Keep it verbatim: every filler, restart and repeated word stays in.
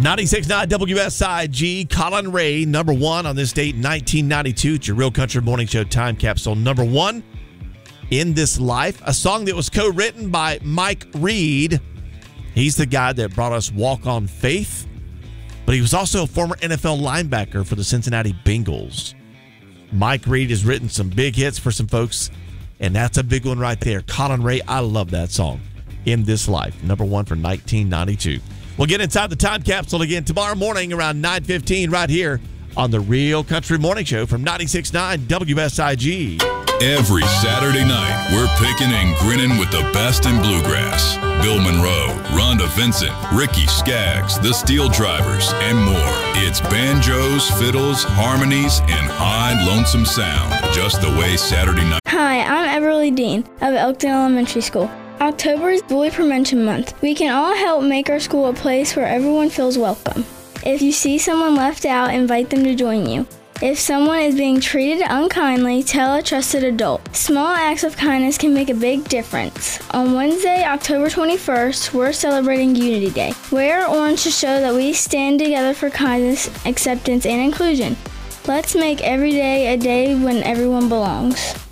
ninety-six point nine W S I G, Colin Ray, number one on this date, nineteen ninety-two. It's your Real Country Morning Show time capsule. Number one, In This Life, a song that was co-written by Mike Reed. He's the guy that brought us Walk on Faith, but he was also a former N F L linebacker for the Cincinnati Bengals. Mike Reed has written some big hits for some folks, and that's a big one right there. Colin Ray, I love that song, In This Life, number one for nineteen ninety-two. We'll get inside the time capsule again tomorrow morning around nine fifteen right here on the Real Country Morning Show from ninety-six point nine W S I G. Every Saturday night, we're picking and grinning with the best in bluegrass. Bill Monroe, Rhonda Vincent, Ricky Skaggs, the Steel Drivers, and more. It's banjos, fiddles, harmonies, and high lonesome sound. Just the way Saturday night. Hi, I'm Everly Dean of Elkton Elementary School. October is Bully Prevention Month. We can all help make our school a place where everyone feels welcome. If you see someone left out, invite them to join you. If someone is being treated unkindly, tell a trusted adult. Small acts of kindness can make a big difference. On Wednesday, October twenty-first, we're celebrating Unity Day. Wear orange to show that we stand together for kindness, acceptance, and inclusion. Let's make every day a day when everyone belongs.